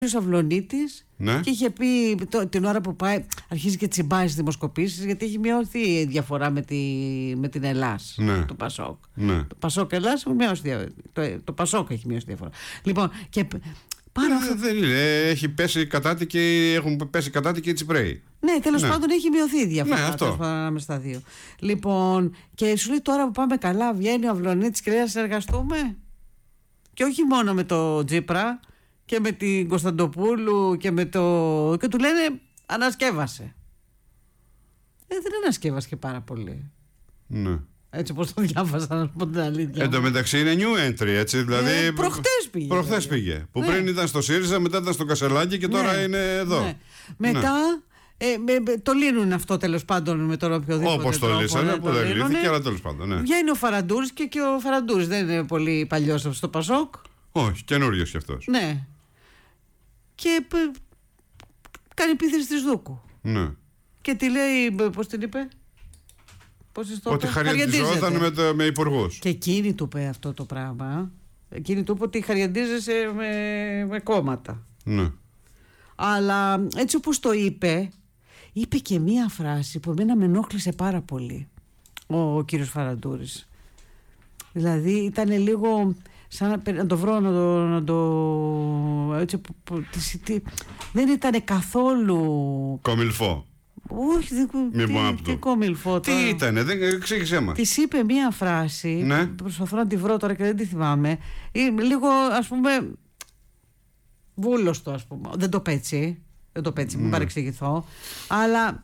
Αυλωνίτης, ναι. Και είχε πει την ώρα που πάει, αρχίζει και τσιμπάει στις δημοσκοπήσεις, γιατί έχει μειωθεί η διαφορά με την Ελλάς, ναι. το Πασόκ. Ναι. Το Πασόκ Ελλάς το Πασόκ έχει μειώσει διαφορά. Λοιπόν, και δεν είναι. Έχει πέσει κατάτικοι, έχουν πέσει κατάτικοι οι Τσιπρέοι. Ναι, τέλος πάντων έχει μειωθεί η διαφορά, αυτό. Ανάμεσα στα δύο. Λοιπόν, και σου λέει τώρα που πάμε καλά, βγαίνει ο Αυλωνίτης και λέει να συνεργαστούμε. Και όχι μόνο με το Τζίπρα και με την Κωνσταντοπούλου και του λένε ανασκεύασε. Δεν ανασκεύασε και πάρα πολύ. Ναι. Έτσι όπως το διάβασα, να σου πω την αλήθεια. Εν τω μεταξύ είναι new entry, έτσι. Δηλαδή, προχτές πήγε. Που πριν ήταν στο ΣΥΡΙΖΑ, μετά ήταν στο Κασελάκι και τώρα είναι εδώ. Ναι. Μετά το λύνουν αυτό, τέλος πάντων, με τον οποιοδήποτε όπως το λύσανε, που δεν λύθηκε, αλλά τέλος πάντων. Ναι. Βγαίνει ο Φαραντούρης και ο Φαραντούρης δεν είναι πολύ παλιός στο Πασόκ. Όχι, καινούριος κι αυτός. Ναι. Και κάνει επίθεση της Δούκου. Ναι. Και τη λέει, πώς την είπε? Ότι χαριαντιζόταν με υπουργούς. Και εκείνη του είπε αυτό το πράγμα. Εκείνη του είπε ότι χαριαντίζεσαι με κόμματα. Ναι. Αλλά έτσι όπως το είπε και μία φράση που εμένα με ενόχλησε πάρα πολύ ο κύριος Φαραντούρης. Δηλαδή ήταν λίγο σαν να το βρω, έτσι, δεν ήταν καθόλου κομιλφό. Όχι, τι κομιλφό. Τι ήτανε, δεν εξήγησέ μας. Της είπε μία φράση, ναι. Προσπαθώ να τη βρω τώρα και δεν τη θυμάμαι, λίγο ας πούμε βούλωστο, ας πούμε. Δεν το πέτσι, μην παρεξηγηθώ. Αλλά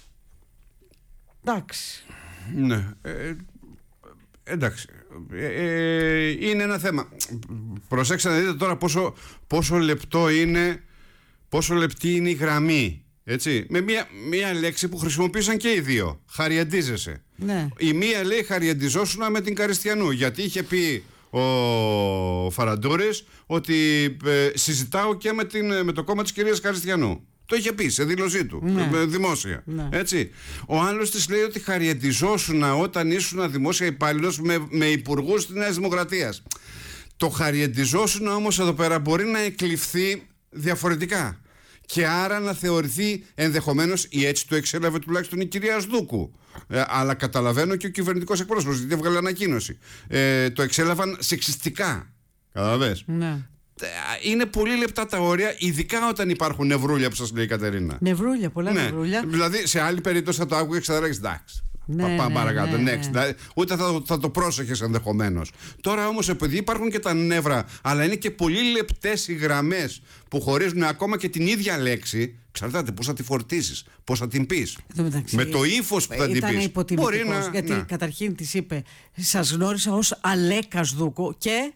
εντάξει. Ναι. Εντάξει. Είναι ένα θέμα. Προσέξτε να δείτε τώρα πόσο λεπτό είναι, πόσο λεπτή είναι η γραμμή. Έτσι, με μία λέξη που χρησιμοποίησαν και οι δύο. Χαριαντίζεσαι. Ναι. Η μία λέει χαριαντιζόσουνα με την Καριστιανού, γιατί είχε πει ο Φαραντούρης ότι συζητάω και με το κόμμα της κυρίας Καριστιανού. Το είχε πει σε δήλωσή του, δημόσια. Ναι. Έτσι. Ο άλλος της λέει ότι χαριαντιζόσουνα όταν ήσουν δημόσια υπάλληλος με υπουργούς της Νέας Δημοκρατίας. Το χαριαντιζόσουνα όμως εδώ πέρα μπορεί να εκλειφθεί διαφορετικά. Και άρα να θεωρηθεί ενδεχομένως, ή έτσι το εξέλαβε τουλάχιστον η κυρία Σδούκου. Αλλά καταλαβαίνω και ο κυβερνητικός εκπρόσωπος, γιατί έβγαλε ανακοίνωση. Το εξέλαβαν σεξιστικά. Καταλαβες. Ναι. Είναι πολύ λεπτά τα όρια, ειδικά όταν υπάρχουν νευρούλια που σας λέει η Κατερίνα. Νευρούλια, πολλά νευρούλια. Δηλαδή σε άλλη περίπτωση θα το άκουγε και θα λέγεις εντάξει. Πάμε παρακάτω. Next. Ούτε θα το πρόσεχες ενδεχομένως. Τώρα όμως, επειδή υπάρχουν και τα νεύρα, αλλά είναι και πολύ λεπτές οι γραμμές που χωρίζουν ακόμα και την ίδια λέξη, εξαρτάται πώς θα τη φορτίσεις, πώς θα την πεις. Με το ύφος που θα την πεις. Ήταν υποτιμητικός, γιατί καταρχήν της είπε, σας γνώρισα ως Αλέκας Δούκο και...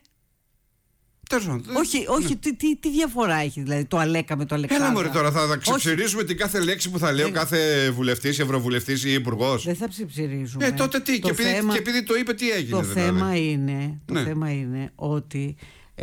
Όχι, τι διαφορά έχει δηλαδή το Αλέκα με το Αλεξάνδρα? Έλα μωρέ τώρα, θα ξεψηρίζουμε την κάθε λέξη που θα λέει ο κάθε βουλευτής, ευρωβουλευτής ή υπουργός? Δεν θα ψεψηρίζουμε. Τότε τι, και επειδή το είπε, τι έγινε? Το θέμα είναι ότι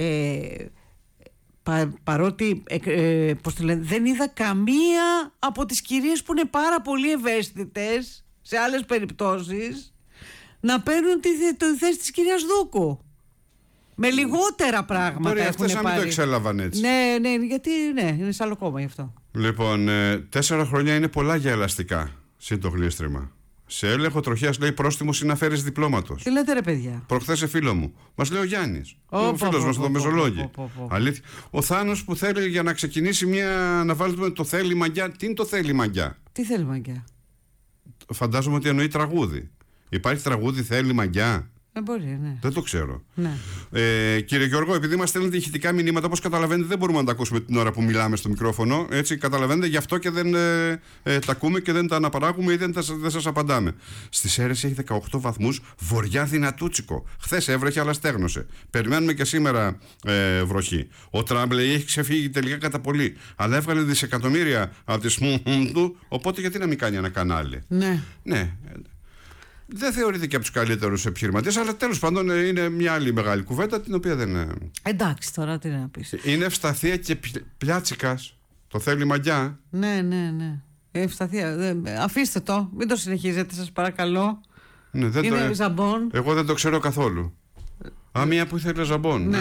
παρότι δεν είδα καμία από τις κυρίες που είναι πάρα πολύ ευαίσθητες σε άλλες περιπτώσεις να παίρνουν τη θέση της κυρίας Δούκου. Με λιγότερα πράγματα έχουν αυτές πάρει. Αν το εξέλαβαν έτσι. Ναι, γιατί είναι σε άλλο κόμμα γι' αυτό. Λοιπόν, 4 χρόνια είναι πολλά για ελαστικά. Συν το γλίστριμα. Σε έλεγχο τροχέας λέει πρόστιμο ή να φέρεις διπλώματος. Τι λέτε ρε παιδιά? Προχθές σε φίλο μου. Μας λέει ο Γιάννης. Ο φίλος μας, το Μεσολόγγι. Αλήθεια. Ο Θάνος που θέλει για να ξεκινήσει να βάλουμε το θέλει μαγιά. Τι είναι το θέλει μαγιά? Τι θέλει μαγιά? Φαντάζομαι ότι εννοεί τραγούδι. Υπάρχει τραγούδι θέλει μαγιά? Μπορεί, ναι. Δεν το ξέρω. Ναι. Κύριε Γιώργο, επειδή μας στέλνετε ηχητικά μηνύματα, όπως καταλαβαίνετε, δεν μπορούμε να τα ακούσουμε την ώρα που μιλάμε στο μικρόφωνο. Έτσι, καταλαβαίνετε, γι' αυτό και δεν τα ακούμε και δεν τα αναπαράγουμε ή δεν σας απαντάμε. Στις Σέρρες έχει 18 βαθμούς, βορειά δυνατούτσικο. Χθες έβρεχε, αλλά στέγνωσε. Περιμένουμε και σήμερα βροχή. Ο Τραμπ λέει έχει ξεφύγει τελικά κατά πολύ. Αλλά έβγαλε δισεκατομμύρια από τη του, οπότε γιατί να μην κάνει ένα κανάλι? Ναι. Δεν θεωρείται και από τους καλύτερους επιχειρηματίες, αλλά τέλος πάντων είναι μια άλλη μεγάλη κουβέντα την οποία δεν. Εντάξει, τώρα τι να πεις. Είναι ευσταθία και πλιάτσικας. Το θέλει μαγιά. Ναι. Ευσταθία. Αφήστε το, μην το συνεχίζετε, σας παρακαλώ. Ναι, είναι ζαμπόν. Εγώ δεν το ξέρω καθόλου. Μία που ήθελε ζαμπόν. Ναι.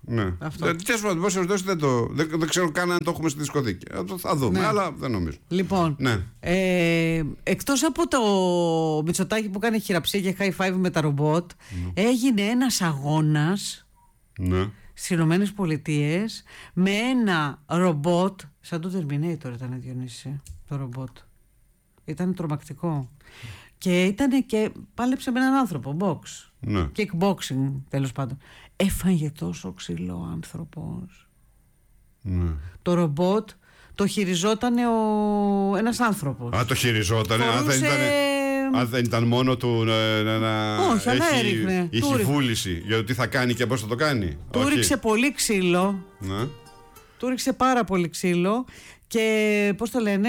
Ναι. Τέλος πάντων, δεν ξέρω καν αν το έχουμε στη δισκοθήκη. Θα δούμε, ναι. Αλλά δεν νομίζω. Λοιπόν, ναι. Εκτός από το Μητσοτάκη που κάνει χειραψία και high five με τα ρομπότ, έγινε ένας αγώνας στις Ηνωμένες Πολιτείες με ένα ρομπότ, σαν το Terminator ήταν, Διονύση, το ρομπότ. Ήταν τρομακτικό. Και πάλεψε με έναν άνθρωπο, box. Ναι. Kickboxing, τέλος πάντων. Έφαγε τόσο ξύλο ο άνθρωπος. Ναι. Το ρομπότ το χειριζόταν ένας άνθρωπος. Το χειριζόταν. Αν δεν ήταν μόνο του Όχι, αλλά έριχνε. Είχε βούληση για το τι θα κάνει και πώς θα το κάνει. Του ρίξε πολύ ξύλο. Ναι. Του ρίξε πάρα πολύ ξύλο. Και πώς το λένε.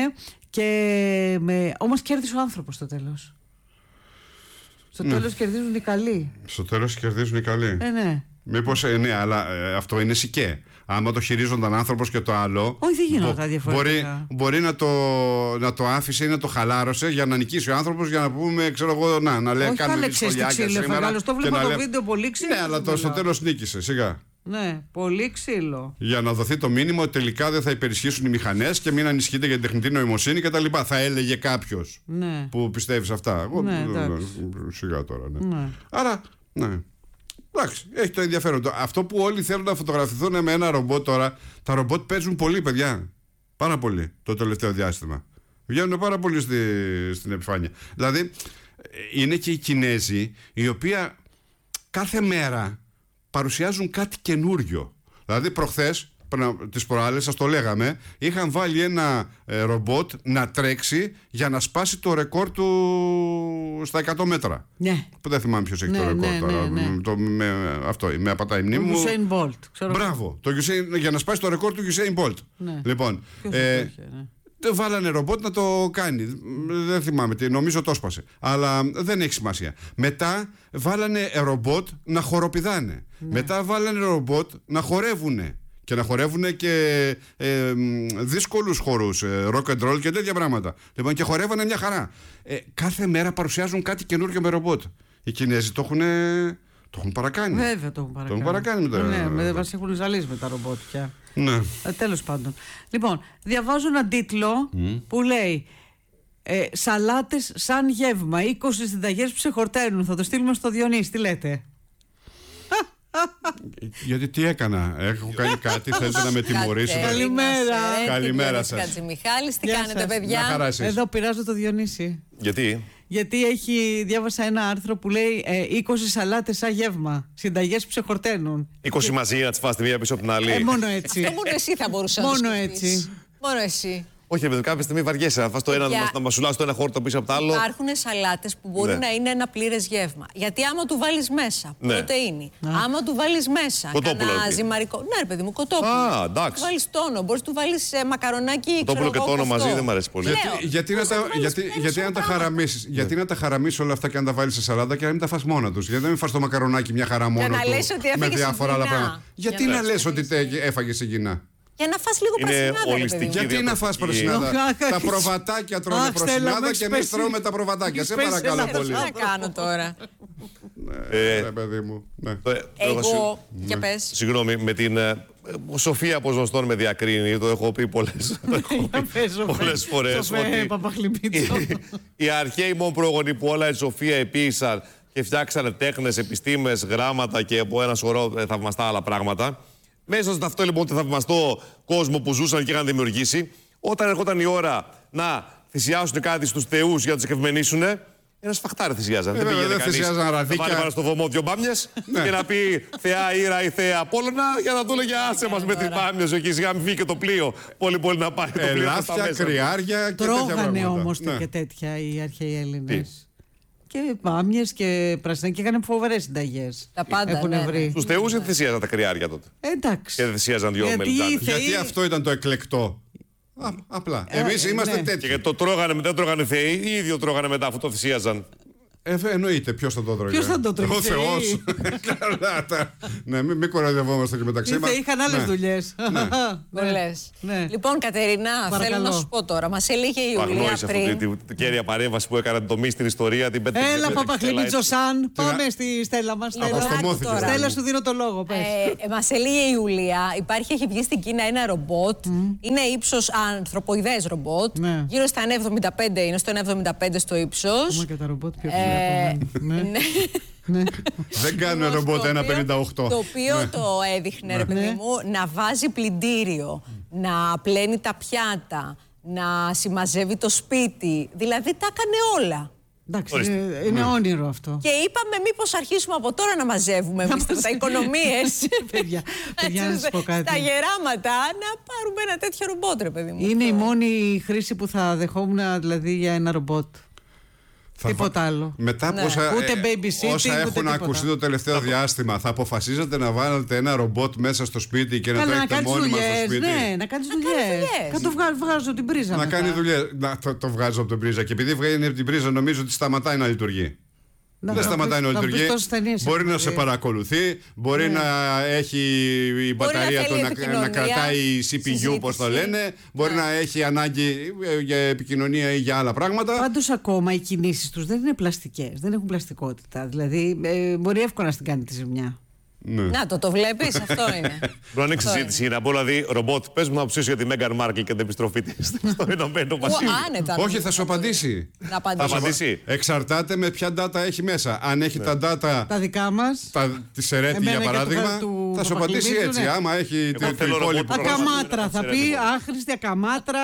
Όμως κέρδισε ο άνθρωπος στο τέλος. Στο τέλος κερδίζουν οι καλοί. Στο τέλος κερδίζουν οι καλοί. Ναι. Μήπως, ναι, αλλά αυτό είναι σικέ. Άμα το χειρίζονταν άνθρωπος και το άλλο. Όχι, δεν γινόταν διαφορετικά. Μπορεί να το άφησε ή να το χαλάρωσε για να νικήσει ο άνθρωπος, για να πούμε, ξέρω εγώ, να λέει κάνουμε δυσκολιάκια σήμερα. Το βλέπω το βίντεο πολύ ξύλο. Ναι, αλλά στο τέλος νίκησε, σιγά. Ναι, πολύ ξύλο. Για να δοθεί το μήνυμα ότι τελικά δεν θα υπερισχύσουν οι μηχανές και μην ανησυχείτε για την τεχνητή νοημοσύνη κτλ. Θα έλεγε κάποιος που πιστεύει σε αυτά. Εγώ σιγά τώρα. Ναι. Άρα, ναι. Εντάξει, έχει το ενδιαφέρον. Αυτό που όλοι θέλουν να φωτογραφηθούν με ένα ρομπότ τώρα, τα ρομπότ παίζουν πολύ, παιδιά. Πάρα πολύ το τελευταίο διάστημα. Βγαίνουν πάρα πολύ στην επιφάνεια. Δηλαδή, είναι και οι Κινέζοι, οι οποίοι κάθε μέρα παρουσιάζουν κάτι καινούριο. Δηλαδή, προχθές, τις προάλλες, σας το λέγαμε, είχαν βάλει ένα ρομπότ να τρέξει για να σπάσει το ρεκόρ του στα 100 μέτρα. Ναι. Που δεν θυμάμαι ποιος έχει το ρεκόρ τώρα. Με απατάει η μνήμη μου. Το Usain Bolt. Μπράβο. Για να σπάσει το ρεκόρ του Usain Bolt. Ναι. Λοιπόν, βάλανε ρομπότ να το κάνει. Δεν θυμάμαι τι, νομίζω το έσπασε. Αλλά δεν έχει σημασία. Μετά βάλανε ρομπότ να χοροπηδάνε. Ναι. Μετά βάλανε ρομπότ να χορεύουνε. Και να χορεύουν και δύσκολους χορούς, rock and roll και τέτοια πράγματα. Λοιπόν, και χορεύανε μια χαρά. Κάθε μέρα παρουσιάζουν κάτι καινούργιο με ρομπότ. Οι Κινέζοι το έχουν παρακάνει. Βέβαια το έχουν παρακάνει. Ναι, μας έχουν ζαλίσει με τα ρομπότ πια. Ναι. Τέλος πάντων. Λοιπόν, διαβάζω ένα τίτλο που λέει «Σαλάτες σαν γεύμα, 20 συνταγές που σε χορταίνουν». Θα το στείλουμε στο Διονύση, τι λέτε? Γιατί τι έκανα, έχω κάνει κάτι, θέλετε να με τιμωρήσετε? Καλημέρα. Καλημέρα σας. Κατζημιχάλης, τι κάνετε παιδιά? Εδώ πειράζω το Διονύση. Γιατί διάβασα ένα άρθρο που λέει 20 σαλάτες σαν γεύμα, συνταγές που σε χορταίνουν. 20 μαζί να τις φας τη μία πίσω από την άλλη. Μόνο έτσι. Μόνο εσύ θα μπορούσες να το Μόνο έτσι. Μόνο εσύ. Όχι, επειδή κάποια στιγμή βαριέσαι να φας το ένα, να μασουλάς το ένα χόρτο πίσω από το άλλο. Υπάρχουν σαλάτες που μπορεί να είναι ένα πλήρες γεύμα. Γιατί άμα του βάλεις μέσα πρωτεΐνη, άμα του βάλεις μέσα κανένα ζυμαρικό. Ναι, ρε παιδί μου, κοτόπουλο. Εντάξει. Του βάλεις τόνο, μπορείς του βάλεις μακαρονάκι. Κοτόπουλο και τόνο μαζί δεν μου αρέσει πολύ. Γιατί να τα χαραμίσεις όλα αυτά και να τα βάλεις σε σαλάτα και να μην τα φας μόνα τους? Γιατί να μην φας το μακαρονάκι μια χαρά μόνο του με διάφορα άλλα πράγματα? Γιατί να λες ότι έφαγες συγκινά? Για να φας λίγο πρασινάδα. Γιατί να φας πρασινάδα? Τα προβατάκια τρώνε πρασινάδα και εμείς τρώμε τα προβατάκια. Σε παρακαλώ πολύ. Τι να κάνω τώρα? Παιδί μου. Εγώ, για πες. Συγγνώμη, με την Σοφία Ποζοστών με διακρίνει, το έχω πει πολλές φορές. Οι αρχαίοι μόνο πρόγονοι που όλα η Σοφία επίησαν και φτιάξανε τέχνες, επιστήμες, γράμματα και από ένα σωρό θαυμαστά άλλα πράγματα. Μέσα σε αυτό λοιπόν το θαυμαστό κόσμο που ζούσαν και είχαν δημιουργήσει, όταν ερχόταν η ώρα να θυσιάσουν κάτι στους θεούς για να τους εκευμενήσουν, ένα σφαχτάρι θυσιάζαν. Δεν πήγαινε κανείς να βάλει πάνω στο βωμό δυο μπάμιες και να πει Θεά Ήρα ή Θεά Απόλλωνα, για να του έλεγε άσε μας με τις μπάμιες εκεί, σιγά μην φύγει και το πλοίο. Πολύ να πάει το πλοίο. Ελάφια, κρυάρια και τέτοια πράγματα. Τρώγανε όμως και τέτοια οι αρχαίοι Έλληνες. Και μπάμιες και πρασινά και είχαν φοβερές συνταγές. Τα πάντα έχουν βρει. Τους θεούς δεν θυσιάζαν τα κρυάρια τότε. Εντάξει. Και δεν θυσιάζαν δυο μελιτζάνες. Γιατί αυτό ήταν το εκλεκτό. Απλά. Εμείς είμαστε τέτοιοι. Και το τρώγανε, δεν τρώγανε θεοί, οι ίδιοι τρώγανε μετά αφού το θυσίαζαν. Εννοείται, ποιος θα το τρώγε. Ποιος θα το τρώγε. Ο Θεός. Καλά. Ναι, μην κοροϊδευόμαστε και μεταξύ μας. Είχαν άλλες δουλειές. Λοιπόν, Κατερίνα, θέλω να σου πω τώρα. Μας έλεγε η Ιουλία πριν. Την κέρια παρέμβαση που έκανα το μυστήρι ιστορία. Έλα, Παπαχλημίτσο Σαν. Πάμε στη Στέλλα μας. Στέλλα, σου δίνω το λόγο. Μας έλεγε η Ιουλία, έχει βγει στην Κίνα ένα ρομπότ. Είναι ύψος ανθρωποειδές ρομπότ. Γύρω στα 1,75 είναι, στο 1,75 στο ύψος. Και τα ρομπότ πιο δεν κάνουν ρομπότ 1,58. Το οποίο το έδειχνε, ρε παιδί μου, να βάζει πλυντήριο, να πλένει τα πιάτα, να συμμαζεύει το σπίτι. Δηλαδή τα έκανε όλα. Εντάξει, είναι όνειρο αυτό. Και είπαμε μήπως αρχίσουμε από τώρα να μαζεύουμε εμείς τα οικονομίες. Παιδιά, να σας πω κάτι. Στα γεράματα να πάρουμε ένα τέτοιο ρομπότ, ρε παιδί μου. Είναι η μόνη χρήση που θα δεχόμουν, δηλαδή, για ένα ρομπότ. Τίποτα άλλο. Μετά από όσα έχουν ακουστεί το τελευταίο διάστημα, θα αποφασίζετε να βάλετε ένα ρομπότ μέσα στο σπίτι και να το έχετε μόνιμα στο σπίτι. Ναι, να κάνεις δουλειές. Να το βγάζω από την πρίζα. Να κάνει δουλειές. Το βγάζω από την πρίζα. Και επειδή βγαίνει από την πρίζα, νομίζω ότι σταματάει να λειτουργεί. Δεν σταματάει να λειτουργεί. Μπορεί να σε παρακολουθεί, μπορεί να έχει η μπαταρία του να κρατάει CPU, όπως το λένε, μπορεί να έχει ανάγκη για επικοινωνία ή για άλλα πράγματα. Πάντως ακόμα οι κινήσεις τους δεν είναι πλαστικές, δεν έχουν πλαστικότητα. Δηλαδή μπορεί εύκολα να στην κάνει τη ζημιά. Ναι. Να το βλέπεις, αυτό είναι. Μπορεί να ανοίξει συζήτηση να πω, δηλαδή, ρομπότ, πες μου να ψήσω για τη Μέγαν Μάρκελ και την επιστροφή της στο Ηνωμένο Βασίλειο. Όχι, θα σου απαντήσει. Θα απαντήσει. Εξαρτάται με ποια data έχει μέσα. Αν έχει τα data. Τα δικά μας. Τη Σερέτη, για παράδειγμα, θα σου απαντήσει έτσι. Άμα έχει την υπόλοιπη. Ακαμάτρα θα πει, άχρηστη ακαμάτρα.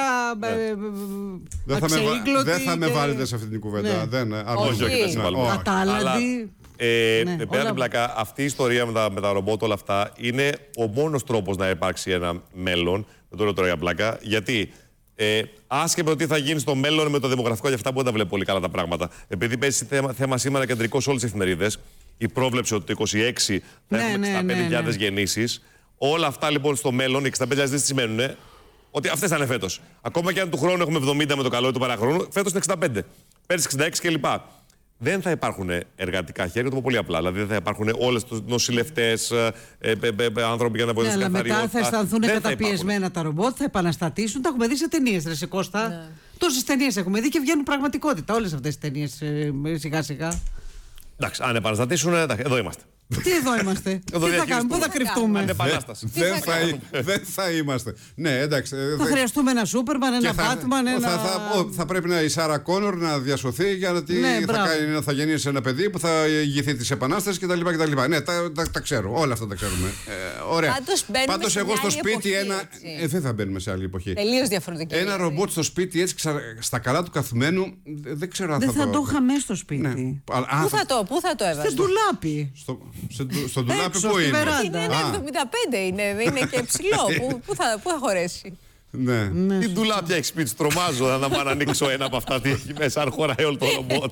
Δεν θα με βάλετε σε αυτή την κουβέντα. Όχι, Ατάλλαντη. Πέρα την πλάκα, αυτή η ιστορία με τα ρομπότ, όλα αυτά, είναι ο μόνος τρόπος να υπάρξει ένα μέλλον. Δεν το λέω τώρα για πλάκα. Γιατί άσχετα τι θα γίνει στο μέλλον με το δημογραφικό και αυτά που δεν τα βλέπω πολύ καλά τα πράγματα. Επειδή παίζει θέμα σήμερα κεντρικό σε όλες τις εφημερίδες, η πρόβλεψη ότι το 26 θα έχουμε 65.000 γεννήσεις. Όλα αυτά λοιπόν στο μέλλον, οι 65.000 δεν σημαίνουν ότι αυτές θα είναι φέτος. Ακόμα και αν του χρόνου έχουμε 70 με το καλό του παραχρόνου, φέτος είναι 65. Πέρυσι 66 κλπ. Δεν θα υπάρχουν εργατικά χέρια, το πω πολύ απλά. Δηλαδή δεν θα υπάρχουν όλες τους νοσηλευτές, άνθρωποι για να βοηθήσουν. Αλλά μετά θα αισθανθούν καταπιεσμένα τα ρομπότ, θα επαναστατήσουν. Τα έχουμε δει σε ταινίες, ρε Κώστα. Ναι. Τόσες ταινίες έχουμε δει και βγαίνουν πραγματικότητα όλες αυτές τις ταινίες σιγά σιγά. Εντάξει, αν επαναστατήσουν, εδώ είμαστε. Τι εδώ είμαστε, τι θα κάνουμε, πού θα κρυφτούμε. Δεν θα είμαστε. Ναι, εντάξει. Θα χρειαστούμε ένα Σούπερμαν, ένα Μπάτμαν, θα πρέπει η Σάρα Κόνορ να διασωθεί γιατί θα γεννήσει ένα παιδί που θα ηγηθεί της Επανάστασης κτλ. Ναι, τα ξέρω, όλα αυτά τα ξέρουμε. Ωραία. Πάντως εγώ στο σπίτι δεν θα μπαίνουμε σε άλλη εποχή. Τελείως διαφορετική. Ένα ρομπότ στο σπίτι έτσι στα καλά του καθουμένου δεν ξέρω αν θα το. Δεν θα το είχαμε στο σπίτι. Πού θα το έβαζε? Στο ντουλάπι. Στο ντουλάπι πού είναι? Είναι 1,75 είναι και ψηλό. Πού θα χωρέσει? Ναι. Τι ντουλάπια έχει σπίτι, τρομάζω να πάω να ανοίξω ένα από αυτά τι έχει μέσα, αν χωράει όλο το ρομπότ.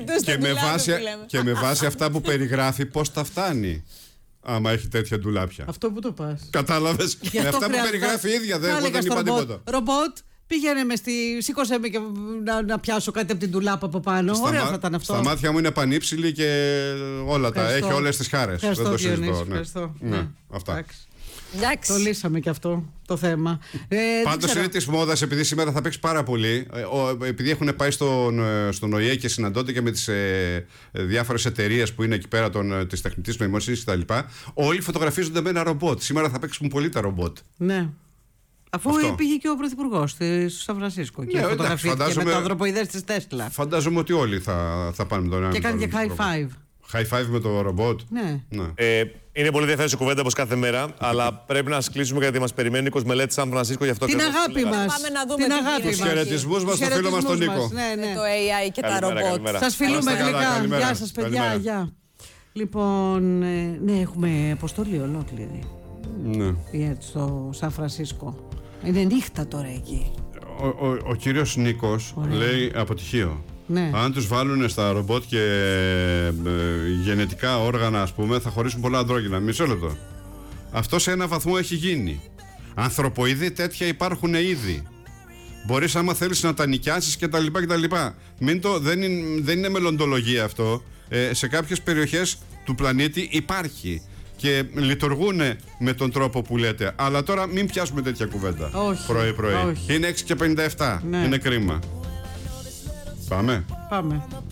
Και με βάση αυτά που περιγράφει, πώς τα φτάνει. Άμα έχει τέτοια ντουλάπια. Αυτό που το πας. Κατάλαβες. Με αυτά που περιγράφει η ίδια δεν είπα τίποτα. Ρομπότ. Πήγαινε σήκωσέ με και να πιάσω κάτι από την ντουλάπα από πάνω. Ωραίο θα ήταν αυτό. Στα μάτια μου είναι πανύψηλη και όλα τα. Έχει όλες τις χάρες. Δεν το συζητώ. Ευχαριστώ. Αυτά. Το λύσαμε και αυτό το θέμα. Πάντως είναι της μόδας, επειδή σήμερα θα παίξει πάρα πολύ. Επειδή έχουν πάει στον ΟΗΕ και συναντώνται και με τις διάφορες εταιρείες που είναι εκεί πέρα της τεχνητής νοημοσύνης κτλ. Όλοι φωτογραφίζονται με ένα ρομπότ. Σήμερα θα παίξουν πολύ τα ρομπότ. Ναι. Αφού πήγε και ο Πρωθυπουργός στο Σαν Φρανσίσκο και φωτογραφήθηκε με το ανθρωποειδές της Τέσλα. Φαντάζομαι ότι όλοι θα πάνε με τον ένα. Και κάνει και high five. High five με το ρομπότ. Ναι. Είναι πολύ ενδιαφέρουσα κουβέντα όπως κάθε μέρα, αλλά πρέπει να κλείσουμε γιατί μας περιμένει η Μελέτη Σαν Φρανσίσκο γι' αυτό. Την αγάπη μας. Πάμε να δούμε τους χαιρετισμούς μας στο φίλο μας τον Νίκο. Το AI και τα ρομπότ. Σας φιλούμε γλυκά. Γεια σας παιδιά. Γεια. Λοιπόν, ναι, έχουμε αποστολή ολόκληρη. Ναι. Στο Σαν Φρανσίσκο. Είναι νύχτα τώρα εκεί. Ο κύριος Νίκος λέει αποτυχίο. Ναι. Αν τους βάλουν στα ρομπότ και γενετικά όργανα, ας πούμε, θα χωρίσουν πολλά αντρόγυνα. Μισό λεπτό. Αυτό σε ένα βαθμό έχει γίνει. Ανθρωποειδή τέτοια υπάρχουν ήδη. Μπορείς άμα θέλεις να τα νοικιάσεις κτλ. Δεν είναι μελλοντολογία αυτό. Σε κάποιες περιοχές του πλανήτη υπάρχει και λειτουργούν με τον τρόπο που λέτε. Αλλά τώρα μην πιάσουμε τέτοια κουβέντα. Πρωί-πρωί. Είναι 6:57. Ναι. Είναι κρίμα. Πάμε.